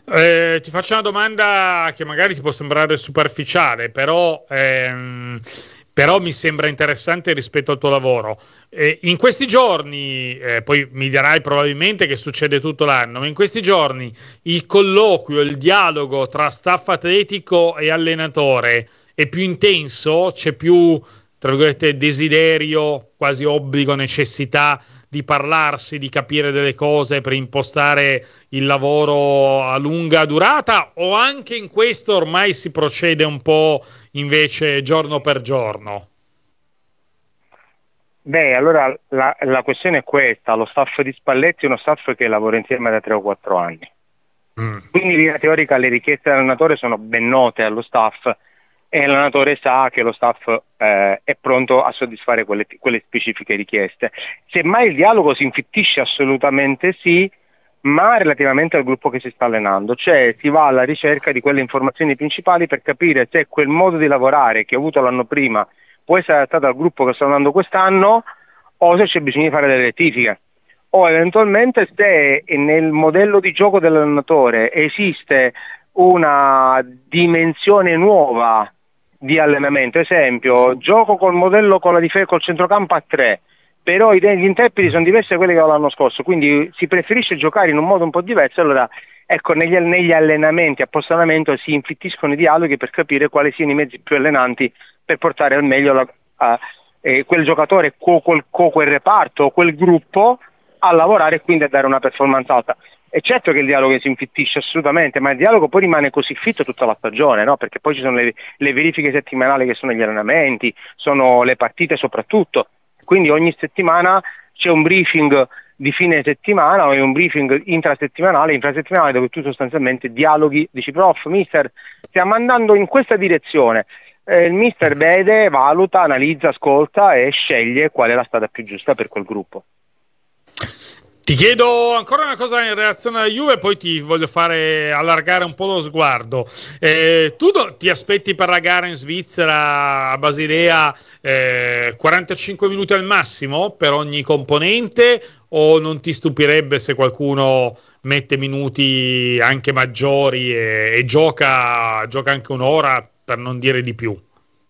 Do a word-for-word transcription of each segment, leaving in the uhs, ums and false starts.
Eh, ti faccio una domanda che magari ti può sembrare superficiale, però, ehm, però mi sembra interessante rispetto al tuo lavoro. Eh, in questi giorni, eh, poi mi dirai probabilmente che succede tutto l'anno, ma in questi giorni il colloquio, il dialogo tra staff atletico e allenatore è più intenso, c'è più, tra virgolette, desiderio, quasi obbligo, necessità di parlarsi, di capire delle cose per impostare il lavoro a lunga durata, o anche in questo ormai si procede un po' invece giorno per giorno? Beh, allora la, la questione è questa: lo staff di Spalletti è uno staff che lavora insieme da tre o quattro anni. Mm. Quindi in linea teorica le richieste dell'allenatore sono ben note allo staff e l'allenatore sa che lo staff eh, è pronto a soddisfare quelle, quelle specifiche richieste. Semmai il dialogo si infittisce, assolutamente sì, ma relativamente al gruppo che si sta allenando, cioè si va alla ricerca di quelle informazioni principali per capire se quel modo di lavorare che ho avuto l'anno prima può essere adattato al gruppo che sto andando quest'anno o se c'è bisogno di fare delle rettifiche o eventualmente se nel modello di gioco dell'allenatore esiste una dimensione nuova di allenamento. Esempio, gioco col modello con la difesa col centrocampo a tre, però i- gli interpreti sono diversi da quelli che avevo l'anno scorso, quindi si preferisce giocare in un modo un po' diverso. Allora ecco, negli, negli allenamenti a post allenamento si infittiscono i dialoghi per capire quali siano i mezzi più allenanti per portare al meglio la, a, eh, quel giocatore, co, quel, co, quel reparto, quel gruppo a lavorare e quindi a dare una performance alta. È certo che il dialogo si infittisce assolutamente, ma il dialogo poi rimane così fitto tutta la stagione, no? Perché poi ci sono le, le verifiche settimanali che sono gli allenamenti, sono le partite soprattutto, quindi ogni settimana c'è un briefing di fine settimana o è un briefing intrasettimanale, infrasettimanale, dove tu sostanzialmente dialoghi, dici prof, mister, stiamo andando in questa direzione. Eh, il mister vede, valuta, analizza, ascolta e sceglie qual è la strada più giusta per quel gruppo. Ti chiedo ancora una cosa in relazione alla Juve, poi ti voglio fare allargare un po' lo sguardo. Eh, tu do- ti aspetti per la gara in Svizzera a Basilea eh, quarantacinque minuti al massimo per ogni componente, o non ti stupirebbe se qualcuno mette minuti anche maggiori e, e gioca, gioca anche un'ora, per non dire di più?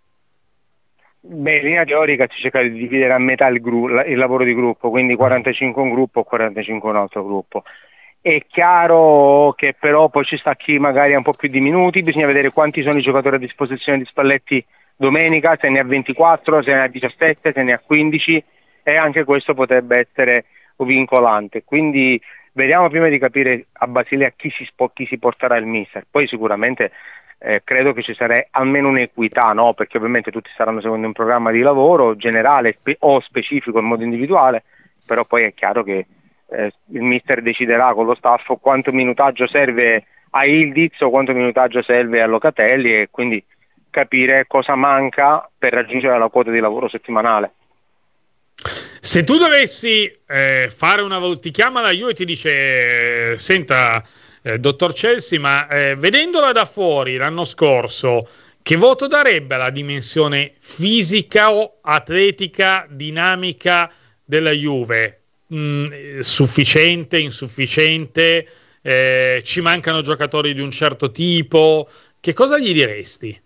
Beh, in linea teorica si cerca di dividere a metà il, gru- la- il lavoro di gruppo, quindi quarantacinque un gruppo o quarantacinque un altro gruppo. È chiaro che però poi ci sta chi magari ha un po' più di minuti, bisogna vedere quanti sono i giocatori a disposizione di Spalletti domenica, se ne ha ventiquattro, se ne ha diciassette, se ne ha quindici, e anche questo potrebbe essere vincolante. Quindi vediamo prima di capire a Basilea chi si, spo- chi si porterà il mister. Poi sicuramente eh, credo che ci sarà almeno un'equità, no? Perché ovviamente tutti staranno seguendo un programma di lavoro generale spe- o specifico in modo individuale, però poi è chiaro che eh, il mister deciderà con lo staff quanto minutaggio serve a Ildiz o quanto minutaggio serve a Locatelli, e quindi capire cosa manca per raggiungere la quota di lavoro settimanale. Se tu dovessi eh, fare una val- ti chiama la Juve e ti dice eh, senta, eh, dottor Chelsea, ma eh, vedendola da fuori l'anno scorso, che voto darebbe alla dimensione fisica o atletica, dinamica della Juve? Mm, eh, sufficiente, insufficiente? Eh, ci mancano giocatori di un certo tipo? Che cosa gli diresti?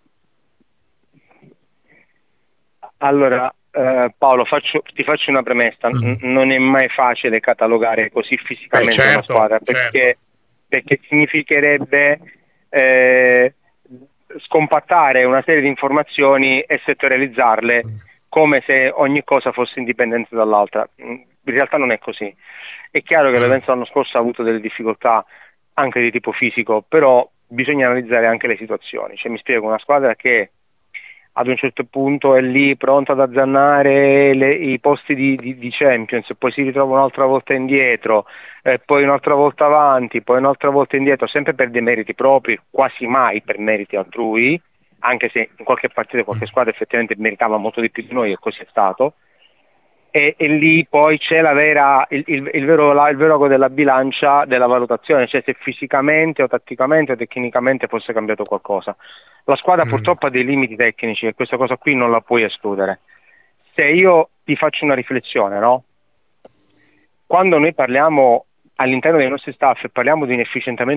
Allora, eh, Paolo, faccio- ti faccio una premessa. N- Mm. non è mai facile catalogare così Eh, fisicamente una certo, squadra, certo. perché, perché significherebbe eh, scompattare una serie di informazioni e settorializzarle come se ogni cosa fosse indipendente dall'altra. Mm, In realtà non è così. È chiaro che Mm. l'Avenza l'anno scorso ha avuto delle difficoltà anche di tipo fisico, però bisogna analizzare anche le situazioni. Cioè, mi spiego, una squadra che ad un certo punto è lì pronta ad azzannare le- i posti di, di- di Champions, poi si ritrova un'altra volta indietro, eh, poi un'altra volta avanti, poi un'altra volta indietro, sempre per dei meriti propri, quasi mai per meriti altrui, anche se in qualche partita qualche squadra effettivamente meritava molto di più di noi, e così è stato. E, e lì poi c'è la vera, il, il- il vero, la- il vero ago della bilancia della valutazione, cioè se fisicamente o tatticamente o tecnicamente fosse cambiato qualcosa. La squadra Mm. purtroppo ha dei limiti tecnici e questa cosa qui non la puoi escludere. Se io ti faccio una riflessione, no? Quando noi parliamo all'interno dei nostri staff e parliamo di un efficientamento